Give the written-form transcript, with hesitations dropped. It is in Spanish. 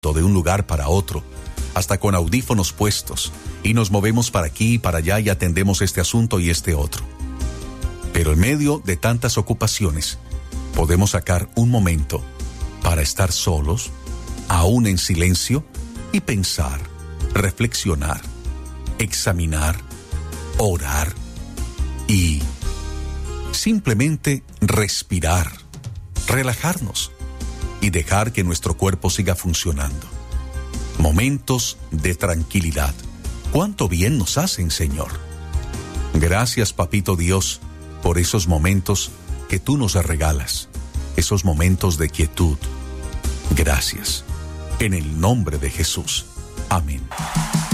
corriendo de un lugar para otro, hasta con audífonos puestos, y nos movemos para aquí y para allá y atendemos este asunto y este otro. Pero en medio de tantas ocupaciones, podemos sacar un momento para estar solos, aún en silencio, y pensar, reflexionar, examinar, orar y simplemente respirar, relajarnos y dejar que nuestro cuerpo siga funcionando. Momentos de tranquilidad. ¡Cuánto bien nos hacen, Señor! Gracias, Papito Dios, por esos momentos que tú nos regalas, esos momentos de quietud. Gracias. En el nombre de Jesús. Amén.